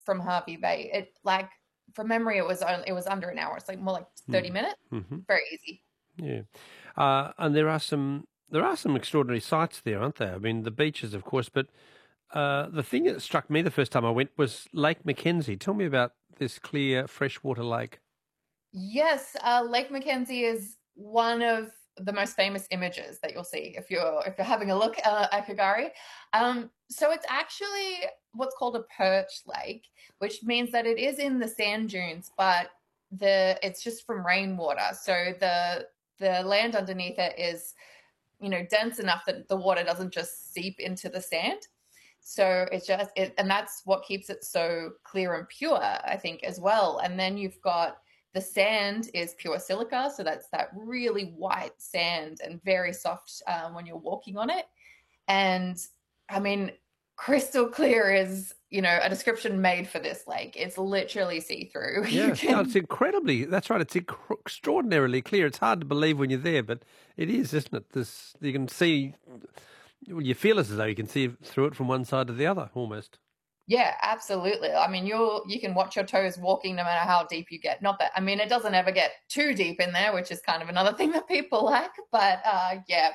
from Harvey Bay. It like from memory, it was under an hour. It's like more like 30 minutes. Mm-hmm. Very easy. Yeah, and there are some extraordinary sights there, aren't there? I mean, the beaches, of course, but the thing that struck me the first time I went was Lake Mackenzie. Tell me about this clear freshwater lake. Yes, Lake Mackenzie is one of the most famous images that you'll see if you're having a look at Kagari. So it's actually what's called a perch lake, which means that it is in the sand dunes, but the it's just from rainwater. So the land underneath it is dense enough that the water doesn't just seep into the sand. So and that's what keeps it so clear and pure, I think, as well. And then you've got the sand is pure silica, so that's that really white sand and very soft when you're walking on it. And I mean, crystal clear is a description made for this lake. It's literally see through. Yeah, no, it's incredibly. That's right. It's extraordinarily clear. It's hard to believe when you're there, but it is, isn't it? This you can see. You feel as though you can see through it from one side to the other, almost. Yeah, absolutely. I mean, you can watch your toes walking no matter how deep you get. Not that, I mean, it doesn't ever get too deep in there, which is kind of another thing that people like. But yeah,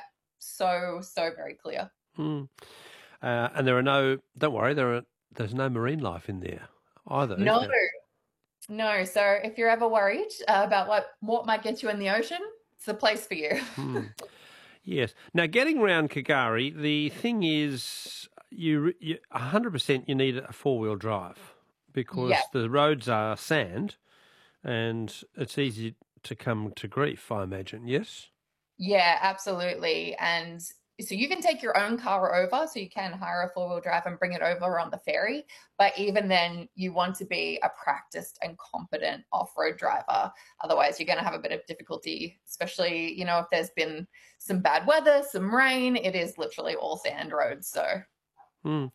so very clear. Mm. And there are no. Don't worry, there's no marine life in there either, is No, there? no. So if you're ever worried about what might get you in the ocean, it's the place for you. Mm. Yes. Now, getting around Kagari, the thing is, you 100% you need a four-wheel drive because Yeah. the roads are sand, and it's easy to come to grief, I imagine. Yes. Yeah, absolutely. And so you can take your own car over, so you can hire a four-wheel drive and bring it over on the ferry. But even then, you want to be a practiced and competent off-road driver. Otherwise, you're going to have a bit of difficulty, especially, if there's been some bad weather, some rain. It is literally all sand roads. So Mm.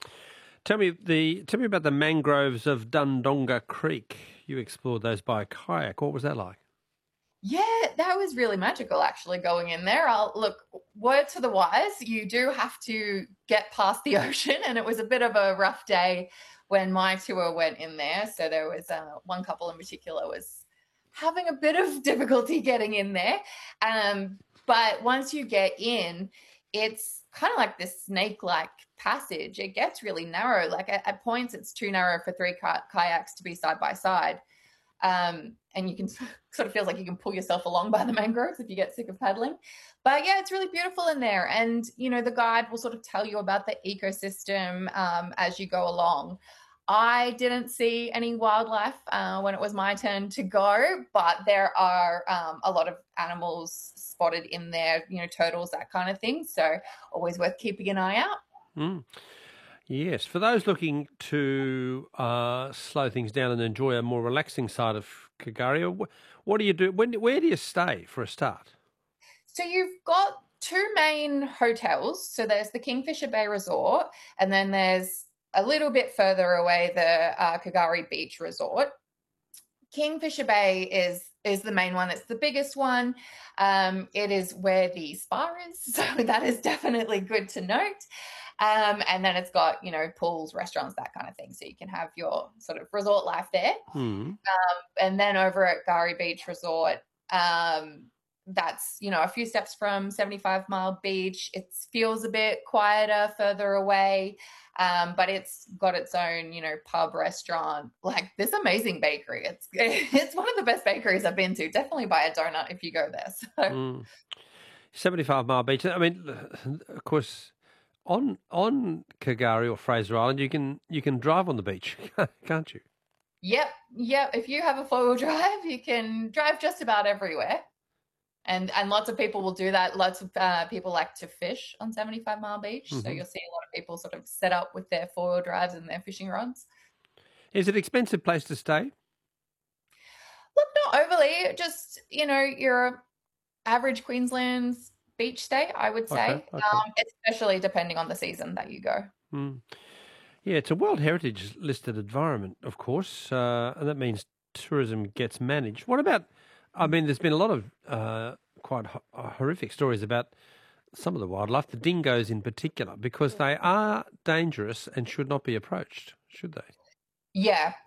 Tell me about the mangroves of Dundonga Creek. You explored those by kayak. What was that like? yeah, that was really magical actually going in there. I'll look, word to the wise, you do have to get past the ocean, and it was a bit of a rough day when my tour went in there. So there was one couple in particular was having a bit of difficulty getting in there. But once you get in, it's kind of like this snake-like passage. It gets really narrow. Like at points, it's too narrow for three kayaks to be side by side. And you can sort of feels like you can pull yourself along by the mangroves if you get sick of paddling. But yeah, it's really beautiful in there. And, the guide will sort of tell you about the ecosystem as you go along. I didn't see any wildlife when it was my turn to go, but there are a lot of animals spotted in there, turtles, that kind of thing. So always worth keeping an eye out. Mm. Yes, for those looking to slow things down and enjoy a more relaxing side of Kagari, what do you do? Where do you stay for a start? So you've got two main hotels. So there's the Kingfisher Bay Resort, and then there's a little bit further away the Kagari Beach Resort. Kingfisher Bay is the main one. It's the biggest one. It is where the spa is, so that is definitely good to note. And then it's got pools, restaurants, that kind of thing, so you can have your sort of resort life there. Hmm. And then over at Gari Beach Resort, that's a few steps from 75 Mile Beach. It feels a bit quieter further away, but it's got its own pub, restaurant, like this amazing bakery. It's one of the best bakeries I've been to. Definitely buy a donut if you go there. So 75 Mile Beach. I mean, of course, on Kagari or Fraser Island, you can drive on the beach, can't you? yep. If you have a four-wheel drive, you can drive just about everywhere. And lots of people will do that. Lots of people like to fish on 75 Mile Beach. So Hmm. you'll see a lot of people sort of set up with their four-wheel drives and their fishing rods. Is it an expensive place to stay? Look, not overly, just, your average Queensland's beach stay, I would Okay, say, okay. especially depending on the season that you go. Mm. Yeah, it's a World Heritage listed environment, of course, and that means tourism gets managed. What about? I mean, there's been a lot of quite horrific stories about some of the wildlife, the dingoes in particular, because they are dangerous and should not be approached, should they? Yeah,